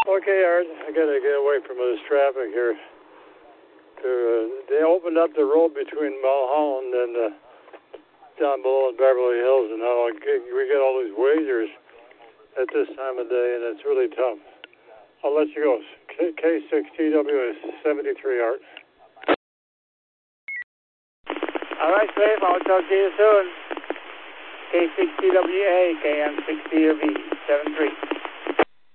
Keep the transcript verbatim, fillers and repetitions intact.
Okay, Art, I gotta get away from this traffic here. To, uh, they opened up the road between Mulholland and uh, down below in Beverly Hills, and now we get all these wagers at this time of day, and it's really tough. I'll let you go. K six T W is seventy-three, Art. All right, Slave, I'll talk to you soon. K six T W A, K M six T V, seven three.